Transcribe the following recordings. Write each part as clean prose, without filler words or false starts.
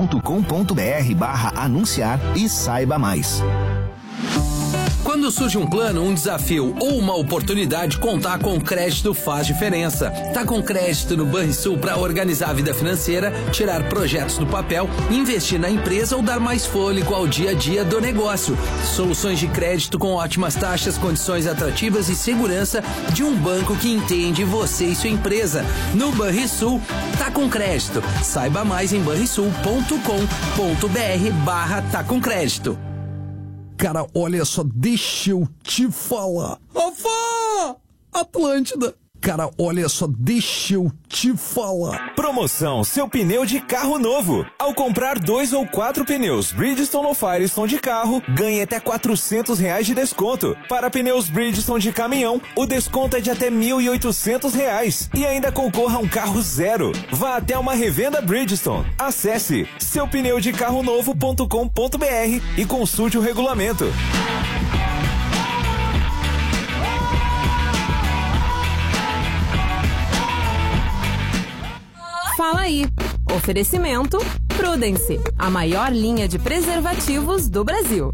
banrisul.com.br/anunciar e saiba mais. Quando surge um plano, um desafio ou uma oportunidade, contar com crédito faz diferença. Tá com crédito no Banrisul para organizar a vida financeira, tirar projetos do papel, investir na empresa ou dar mais fôlego ao dia a dia do negócio. Soluções de crédito com ótimas taxas, condições atrativas e segurança de um banco que entende você e sua empresa. No Banrisul, tá com crédito. Saiba mais em banrisul.com.br/tá com crédito. Cara, olha só, deixa eu te falar. Rafa! Atlântida! Cara, olha só, deixa eu te falar. Promoção Seu Pneu de Carro Novo. Ao comprar 2 ou 4 pneus Bridgestone ou Firestone de carro, ganhe até R$400 de desconto. Para pneus Bridgestone de caminhão, o desconto é de até R$1.800 e ainda concorra a um carro zero. Vá até uma revenda Bridgestone. Acesse seupneudecarronovo.com.br e consulte o regulamento. Fala aí. Oferecimento Prudence, a maior linha de preservativos do Brasil.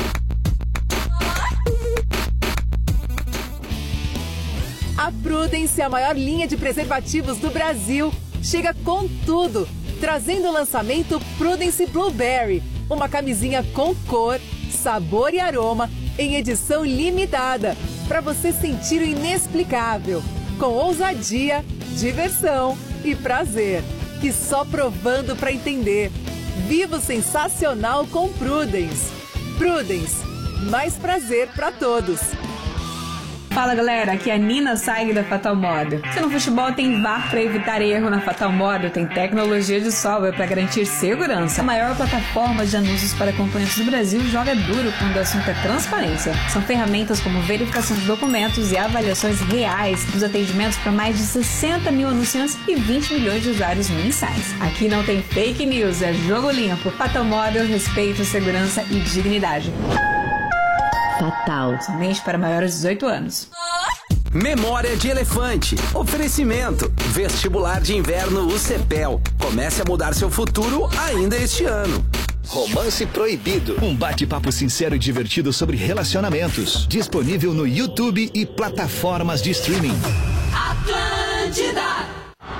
A Prudence, a maior linha de preservativos do Brasil, chega com tudo, trazendo o lançamento Prudence Blueberry, uma camisinha com cor, sabor e aroma em edição limitada, para você sentir o inexplicável, com ousadia, diversão e prazer. Que só provando para entender. Viva o sensacional com Prudence. Prudence, mais prazer para todos. Fala galera, aqui é a Nina Saig da Fatal Model. Se no futebol tem VAR para evitar erro, na Fatal Model tem tecnologia de sobra para garantir segurança. A maior plataforma de anúncios para acompanhantes do Brasil joga duro quando o assunto é transparência. São ferramentas como verificação de documentos e avaliações reais dos atendimentos para mais de 60 mil anunciantes e 20 milhões de usuários mensais. Aqui não tem fake news, é jogo limpo. Fatal Model, respeito, segurança e dignidade. Fatal, somente para maiores de 18 anos. Memória de Elefante. Oferecimento. Vestibular de Inverno UCPEL. Comece a mudar seu futuro ainda este ano. Romance Proibido. Um bate-papo sincero e divertido sobre relacionamentos. Disponível no YouTube e plataformas de streaming. Atlântida.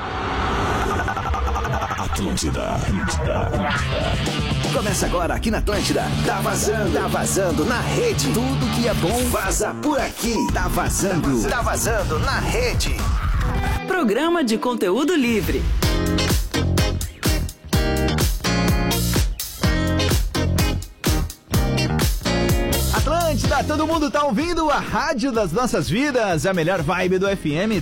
Começa agora aqui na Atlântida. Tá vazando na rede. Tudo que é bom vaza por aqui. Tá vazando na rede. Programa de conteúdo livre. Atlântida, todo mundo tá ouvindo a rádio das nossas vidas, a melhor vibe do FM,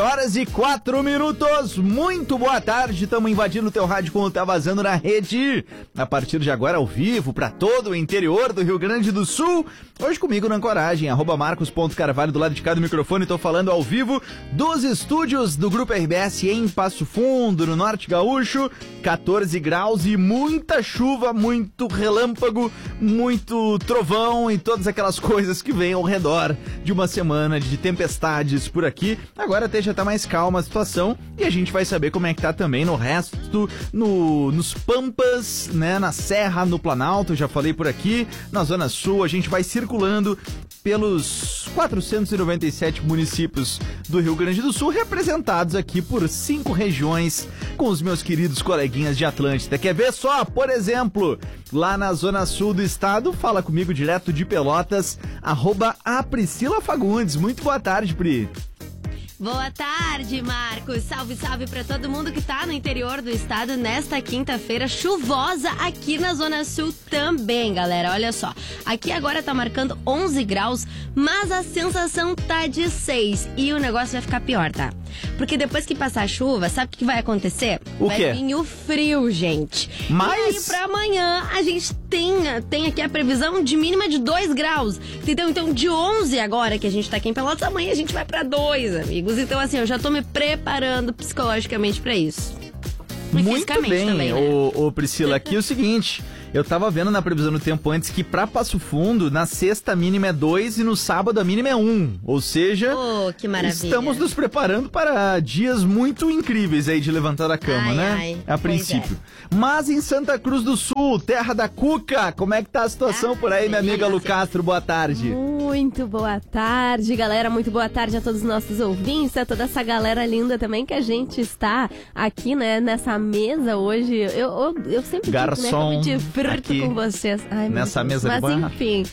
3h04. Muito boa tarde, estamos invadindo o teu rádio com o Tá Vazando na Rede. A partir de agora, ao vivo, para todo o interior do Rio Grande do Sul. Hoje comigo na Ancoragem, @Marcos.Carvalho, do lado de cada microfone, tô falando ao vivo dos estúdios do Grupo RBS em Passo Fundo, no Norte Gaúcho, 14 graus e muita chuva, muito relâmpago, muito trovão e todas aquelas coisas que vêm ao redor de uma semana de tempestades por aqui. Agora até já tá mais calma a situação e a gente vai saber como é que tá também no resto, nos Pampas, né, na Serra, no Planalto, já falei por aqui, na Zona Sul. A gente vai circulando pelos 497 municípios do Rio Grande do Sul, representados aqui por 5 regiões, com os meus queridos coleguinhas de Atlântida. Quer ver só? Por exemplo, lá na Zona Sul do estado, fala comigo direto de Pelotas, @a Priscila Fagundes. Muito boa tarde, Pri. Boa tarde, Marcos. Salve, salve pra todo mundo que tá no interior do estado nesta quinta-feira chuvosa aqui na Zona Sul também, galera. Olha só, aqui agora tá marcando 11 graus, mas a sensação tá de 6 e o negócio vai ficar pior, tá? Porque depois que passar a chuva, sabe o que vai acontecer? O quê? Vai vir o frio, gente. Mas... E aí pra amanhã a gente tem aqui a previsão de mínima de 2 graus, entendeu? Então de 11 agora que a gente tá aqui em Pelotas, amanhã a gente vai pra 2, amigos. Então assim, eu já tô me preparando psicologicamente pra isso. Muito fisicamente bem, também, né? ô Priscila, aqui é o seguinte, eu tava vendo na previsão do tempo antes que pra Passo Fundo, na sexta a mínima é 2 e no sábado a mínima é 1, ou seja, Que maravilha. estamos nos preparando para dias muito incríveis aí de levantar da cama, né? A princípio. Mas em Santa Cruz do Sul, terra da Cuca, como é que tá a situação por aí, minha amiga Lu Castro? Boa tarde. Muito boa tarde, galera. Muito boa tarde a todos os nossos ouvintes, a toda essa galera linda também que a gente está aqui, né, nessa mesa hoje. Eu sempre Garçom, digo, né, que eu me divirto aqui, com vocês. Ai, nessa mesa de Mas barra. enfim,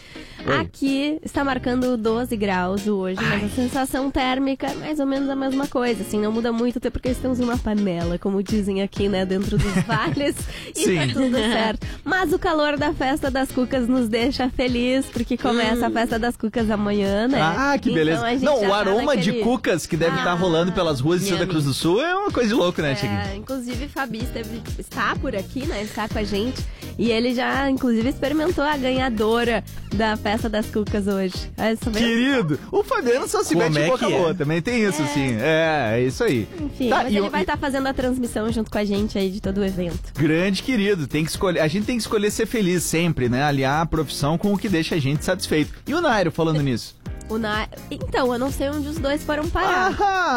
aqui está marcando 12 graus hoje, mas a sensação térmica é mais ou menos a mesma coisa, assim, não muda muito, até porque estamos em uma panela, como dizem aqui, né, dentro dos vales, e tá tudo certo. Mas o calor da Festa das Cucas nos deixa feliz, porque começa a Festa das Cucas amanhã, né? Ah, que beleza. Então, a gente Não, já o tá aroma de naquele- cucas que deve estar rolando pelas ruas de Santa Cruz do Sul é uma coisa de louco, né, Tiaguinho? Inclusive, Fabi está por aqui, né? Está com a gente. E ele já, inclusive, experimentou a ganhadora da Festa das Cucas hoje. Querido, o Fabiano só se mete em boca boa, também tem isso, sim. É isso aí. Enfim, Tá, mas ele vai estar fazendo a transmissão junto com a gente aí de todo o evento. Grande querido, tem que escolher. A gente tem que escolher ser feliz sempre, né? Aliar a profissão com o que deixa a gente satisfeito. E o Nairo falando nisso? Então, eu não sei onde os dois foram parar.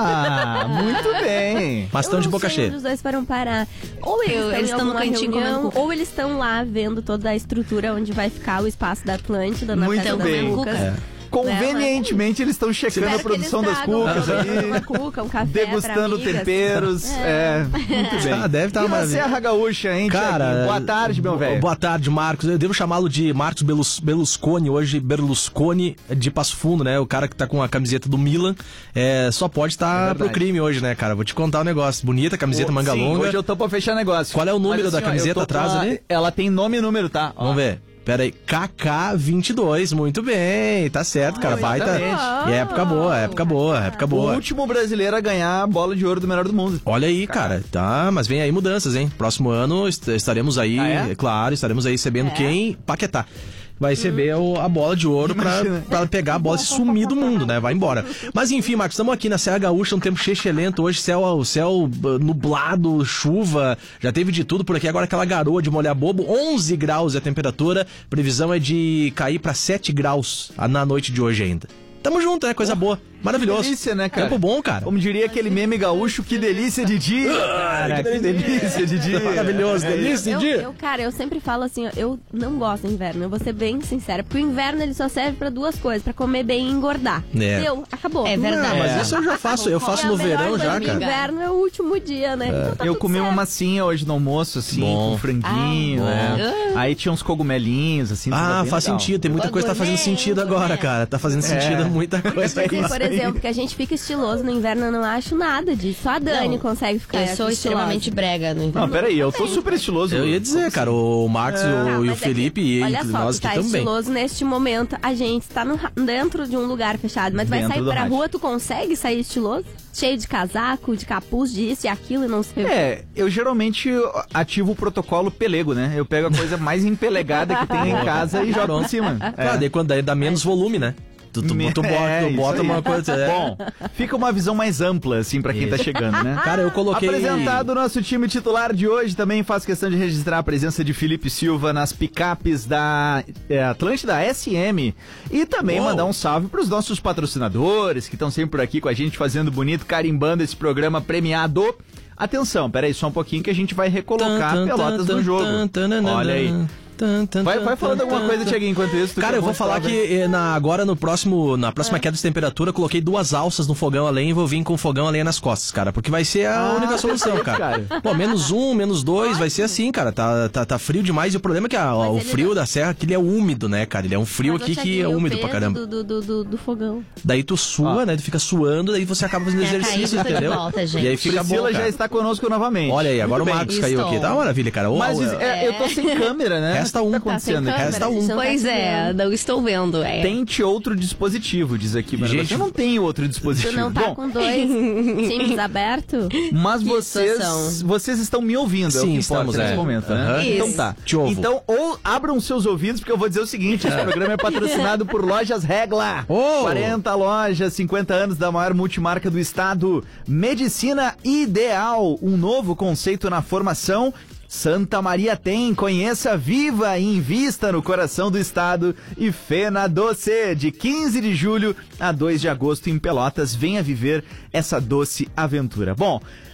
Ah, muito bem. Mas estão de boca Eu não sei cheia. onde os dois foram parar. Ou eles Eles estão estão no em cantinho alguma reunião, comendo cuca. ou eles estão lá vendo toda a estrutura onde vai ficar o espaço da Atlântida na Muito Festa das bem. Cucas. Convenientemente, eles estão checando a produção das cucas uma aí, cuca, um café degustando pra amigas. temperos. Muito bem. Ah, deve estar E uma na maravilha. Serra Gaúcha, hein, Cara, Tiaguinho? Boa tarde, meu velho. Boa tarde, Marcos. Eu devo chamá-lo de Marcos Berlusconi hoje, Berlusconi de Passo Fundo, né? O cara que tá com a camiseta do Milan, só pode estar pro crime hoje, né, cara? Vou te contar um negócio. Bonita camiseta, manga Sim, longa. hoje eu tô pra fechar negócio. Qual é o número Mas, da assim, ó, camiseta eu tô atrás com ali? Ela tem nome e número, tá? Ó. Vamos ver. Pera aí, KK22, muito bem, tá certo, cara, baita. exatamente. E época boa. O último brasileiro a ganhar a bola de ouro do melhor do mundo. Olha aí, cara, tá, mas vem aí mudanças, hein? Próximo ano estaremos aí, claro, estaremos aí recebendo quem? Paquetá. Vai receber a bola de ouro pra pegar a bola e se sumir do mundo, né? Vai embora. Mas enfim, Marcos, estamos aqui na Serra Gaúcha, um tempo chechelento. Hoje céu nublado, chuva, já teve de tudo por aqui. Agora aquela garoa de molhar bobo, 11 graus é a temperatura. Previsão é de cair pra 7 graus na noite de hoje ainda. Tamo junto, né? Coisa boa. Maravilhoso. Que delícia, né, cara? Tempo bom, cara. Como diria aquele meme gaúcho, que delícia de dia. Cara, que delícia de dia. Maravilhoso, delícia de dia. Cara, eu sempre falo assim, ó, eu não gosto do inverno, eu vou ser bem sincera, porque o inverno ele só serve pra duas coisas, pra comer bem e engordar. É. Deu, acabou. É verdade. Não, mas isso eu já faço, eu faço no verão já, O cara. inverno é o último dia, né? Então tá Eu tudo comi uma certo. massinha hoje no almoço, assim, Bom. com franguinho, né? Aí tinha uns cogumelinhos, assim. tava bem Faz legal. sentido, tem muita coisa que tá fazendo sentido agora, cara. Tá fazendo sentido muita coisa Porque, agora. por exemplo, que a gente fica estiloso no inverno, eu não acho nada disso. Só a Dani consegue ficar Eu sou extremamente brega no inverno. Não, peraí, eu tô super estiloso. Eu ia dizer, cara, o Marcos e o Felipe e olha só, nós tu aqui tá também. estiloso neste momento, a gente tá dentro de um lugar fechado, mas vai Dentro sair do pra rádio. rua, tu consegue sair estiloso? Cheio de casaco, de capuz, disso e aquilo e não sei o quê. Eu geralmente ativo o protocolo pelego, né? Eu pego a coisa mais empelegada que tem em casa e jogo por cima. Claro, daí dá menos volume, né? Tu bota uma coisa. Bom, fica uma visão mais ampla, assim, pra quem tá chegando, né? Cara, eu coloquei. Apresentado o nosso time titular de hoje, também faço questão de registrar a presença de Felipe Silva nas picapes da Atlântida SM e também mandar um salve pros nossos patrocinadores que estão sempre por aqui com a gente, fazendo bonito, carimbando esse programa premiado. Atenção, peraí, só um pouquinho que a gente vai recolocar Pelotas no jogo. Olha aí. Vai falando alguma coisa, Tiaguinho, enquanto isso. Cara, eu vou falar que agora na próxima queda de temperatura, eu coloquei 2 alças no fogão a lenha e vou vir com o fogão a lenha nas costas, cara. Porque vai ser a única solução, cara. Pô, -1, -2, vai ser assim, cara. Tá frio demais. E o problema é que o frio da serra aqui, ele é úmido, né, cara? Ele é um frio aqui que é úmido pra caramba. Do fogão. Daí tu sua, né? Tu fica suando, daí você acaba fazendo exercício, entendeu? E aí fica Priscila bom, cara. já está conosco novamente. Olha aí, agora Muito o bem. Marcos caiu aqui. Tá uma maravilha, cara. Mas eu tô sem câmera, né? Resta um. Tá acontecendo aqui? Resta um. Pois é, não estou vendo. Tente outro dispositivo, diz aqui. Mas Gente, eu não tenho outro dispositivo. Tu não tá Bom, com 2 times abertos? mas Que vocês estão me ouvindo. Sim, é o que estamos, importa nesse momento, né? Aham. Então Isso. tá. Te ouvo. Então, ou abram seus ouvidos, porque eu vou dizer o seguinte, esse programa é patrocinado por Lojas Regla. Oh! 40 lojas, 50 anos da maior multimarca do estado. Medicina Ideal, um novo conceito na formação. Santa Maria tem, conheça, viva e invista no coração do estado. E Fena Doce, de 15 de julho a 2 de agosto em Pelotas. Venha viver essa doce aventura. Bom,